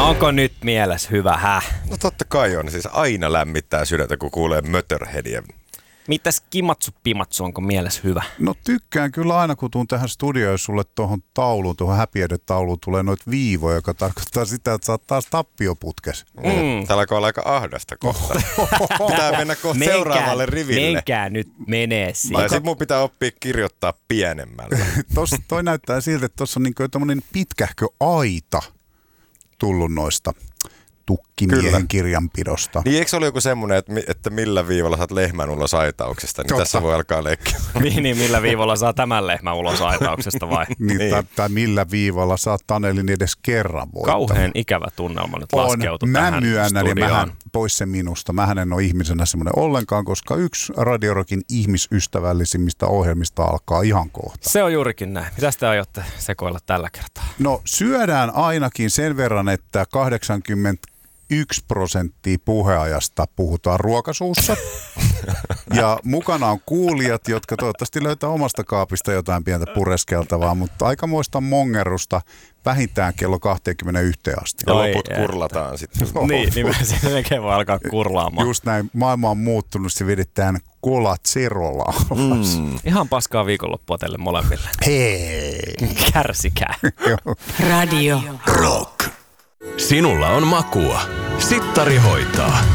Onko nyt mielessä hyvä, No totta kai on. Siis aina lämmittää sydäntä, kun kuulee Motorheadia. Mitäs Kimatsu Pimatsu, onko mielessä hyvä? No tykkään kyllä aina, kun tuun tähän studioon, jos sulle tuohon tauluun, tuohon Happy-tauluun tulee noita viivoja, joka tarkoittaa sitä, että sä oot taas tappioputkes. Täällä alkaa olla aika ahdasta kohta. Pitää mennä kohta seuraavalle riville. Menkää nyt menee siihen. Ja sit mun pitää oppia kirjoittaa pienemmällä. Toi näyttää siltä, että tuossa on niinku tommonen pitkähkö aita tullut noista tukkimiehen kirjanpidosta. Niin eikö se ole joku semmoinen, että millä viivalla saat lehmän ulos aitauksesta, niin tässä voi alkaa leikkiä. niin, millä viivalla saa tämän lehmän ulos aitauksesta vai? Niin. Tai millä viivalla saat Tanelin edes kerran voittaa. Kauhean ikävä tunnelma nyt laskeutui tähän Mä myönnän, ja studioon. pois se minusta. Mähän en ole ihmisenä semmoinen ollenkaan, koska yksi Radio Rockin ihmisystävällisimmistä ohjelmista alkaa ihan kohta. Se on juurikin näin. Mitä te aiotte sekoilla tällä kertaa? No syödään ainakin sen verran, että 81% puheajasta puhutaan ruokasuussa. Ja mukana on kuulijat, jotka toivottavasti löytää omasta kaapista jotain pientä pureskeltavaa, mutta aikamoista mongerusta vähintään kello 21 asti. Ja loput kurlataan sitten. Niin se melkein voi alkaa kurlaamaan. Just näin, maailma on muuttunut, se vedetään Cola Zerolla alas. Ihan paskaa viikonloppua teille molemmille. Hei! Kärsikää. Radio Rock. Sinulla on makua. Sittari hoitaa.